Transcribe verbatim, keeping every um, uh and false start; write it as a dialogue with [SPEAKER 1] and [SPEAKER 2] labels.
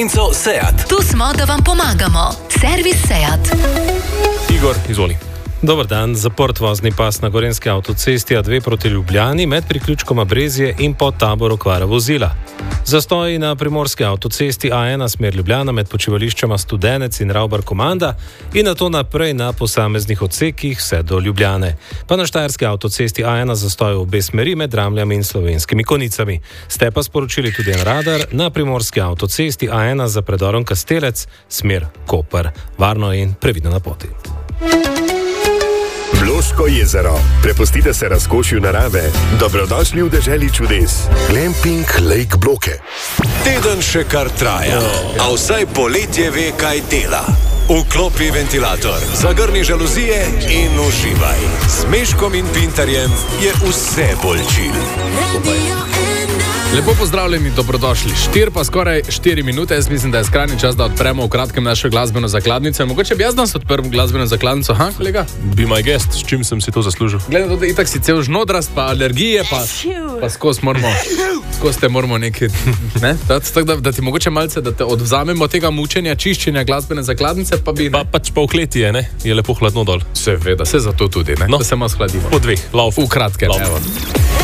[SPEAKER 1] Seat.
[SPEAKER 2] Tu smo, da vam pomagamo. Servis Seat.
[SPEAKER 3] Igor, izvoli.
[SPEAKER 4] Dober dan, zaprt vozni pas na gorenski avtocesti A dve proti Ljubljani med priključkoma Brezje in pod tabor okvara vozila. Zastoji na primorski avtocesti A ena smer Ljubljana med počivališčama Studenec in Ravbar Komanda in nato naprej na posameznih odsekih vse do Ljubljane. Pa na štajerski avtocesti A ena zastoji v obe smeri med Ramljami in Slovenskimi Konicami. Ste pa sporočili tudi en radar na primorski avtocesti A ena za predorom Kastelec, smer Koper. Varno in previdno na poti.
[SPEAKER 5] Bloško jezero. Prepustite se razkošju narave. Dobrodošli v deželi čudes. Glamping Lake Bloke.
[SPEAKER 1] Teden še kar traja, a vsaj poletje ve, kaj dela. Vklopi ventilator, zagrni žaluzije in uživaj. S Meškom in Pintarjem je vse bolj čil.
[SPEAKER 3] Lepo pozdravljeni, dobrodošli. Štir pa skoraj štiri minute, jaz mislim, da je skrajni čas, da odpremo v kratkem našo glasbeno zakladnico. Mogoče bi jaz danes odprl glasbeno zakladnico, ha, kolega?
[SPEAKER 6] Be my guest, s čim sem si to zaslužil?
[SPEAKER 3] Gledam, da itak si cel žnodrast, pa alergije, pa, pa skos moramo, skos te moramo nekaj, ne? Tako da, da ti mogoče malce, da te odvzamemo tega mučenja, čiščenja glasbene zakladnice, pa bi...
[SPEAKER 6] Pa pač pa v kleti je, ne? Je lepo hladno dol.
[SPEAKER 3] Seveda, se zato tudi, ne?
[SPEAKER 6] No.
[SPEAKER 3] Da se malo shladimo.
[SPEAKER 6] Po dveh, lauf.
[SPEAKER 3] V kratkem,
[SPEAKER 6] Lauf.
[SPEAKER 3] evo.